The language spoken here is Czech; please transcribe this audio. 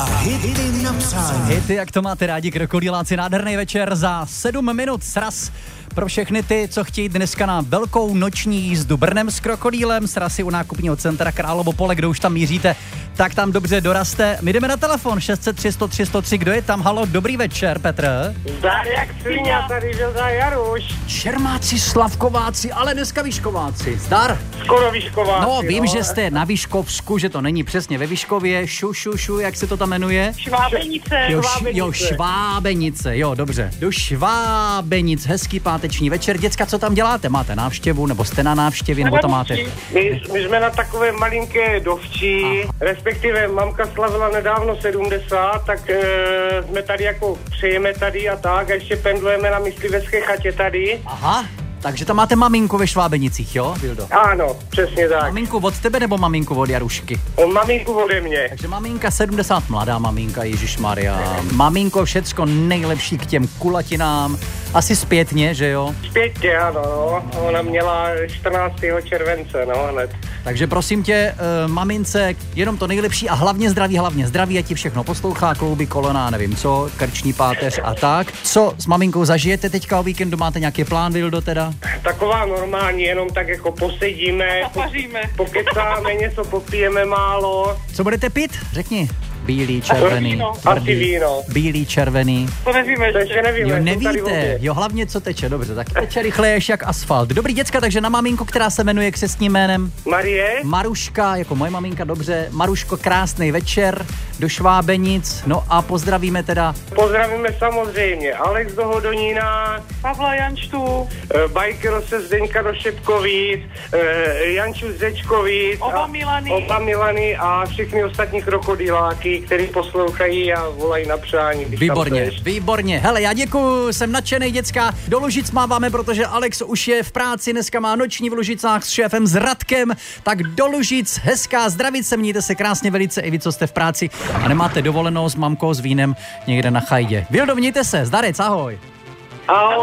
hity na přání. Hity, jak to máte rádi, krokodýláci, nádherný večer za 7 minut sraz. Pro všechny ty, co chtějí dneska na velkou noční jízdu Brnem s krokodýlem, srazy u nákupního centra Královo pole, kdo už tam míříte, tak tam dobře doraste. My jdeme na telefon 603 103 103, kdo je tam? Halo, dobrý večer, Petr. Zdar jak svině, tady Vilda Jaruš. Čermáci, Slavkováci, ale dneska Vyškováci. Zdar. Skoro Vyškováci. No, vím, že jste na Vyškovsku, že to není přesně ve Vyškově. Šu, jak se to tam jmenuje? Švábenice. Jo, Švábenice, jo, dobře. Do Švábenic, hezký páteční večer. Děcka, co tam děláte? Máte návštěvu, nebo jste na návštěvě, nebo to máte? My jsme na takové malinké dovčí, respektive mamka slavila nedávno 70, tak jsme tady jako přejeme tady a tak, a ještě pendlujeme na myslivecké chatě tady. Aha, takže tam máte maminku ve Švábenicích, jo, Vildo? Ano, přesně tak. Maminku od tebe nebo maminku od Jarušky? Maminku ode mě. Takže maminka 70, mladá maminka, ježišmarja. Maminko, všecko nejlepší k těm kulatinám. Asi zpětně, že jo? Zpětně, ano, no. Ona měla 14. července, no, hned. Takže prosím tě, mamince, jenom to nejlepší a hlavně zdraví, ať ti všechno poslouchá, klouby, kolena, nevím co, krční páteř a tak. Co s maminkou zažijete teďka o víkendu? Máte nějaký plán, Vildo, teda? Taková normální, jenom tak jako posedíme, pokecáme, něco popijeme málo. Co budete pít? Řekni. Bílý, červený, asi víno. Bílý, červený. To nevíme, ještě nevíme. Jo, nevíte, jo, hlavně co teče, dobře, tak teče rychlejš jak asfalt. Dobrý, děcka, takže na maminku, která se jmenuje křestním jménem Marie. Maruška, jako moje maminka, dobře. Maruško, krásný večer do Švábenic, no a pozdravíme teda. Pozdravíme samozřejmě Alex do Hodonína, Pavla Jančtu, Bajkero se Zdeňka do Šepkovic, Janču z Řečkovic, Oba Milany a všechny ostatní krokodýláky, který poslouchají a volají na přání. Výborně. Hele, já děkuju, jsem nadšenej, děcka. Do Lužic máváme, protože Alex už je v práci, dneska má noční v Lužicách s šéfem s Radkem, tak do Lužic, hezká zdravice, mějte se krásně velice i vy, co jste v práci a nemáte dovolenou s mamkou s vínem někde na chajdě. Vildo, mějte se, zdarec, ahoj. Ahoj.